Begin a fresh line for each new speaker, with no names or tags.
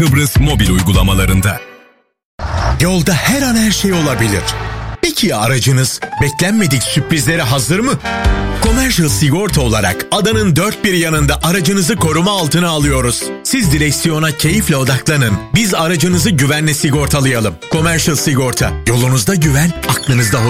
Kıbrıs mobil uygulamalarında.
Yolda her an her şey olabilir. Peki ya aracınız beklenmedik sürprizlere hazır mı? Commercial Sigorta olarak adanın dört bir yanında aracınızı koruma altına alıyoruz. Siz direksiyona keyifle odaklanın. Biz aracınızı güvenle sigortalayalım. Commercial Sigorta. Yolunuzda güven, aklınızda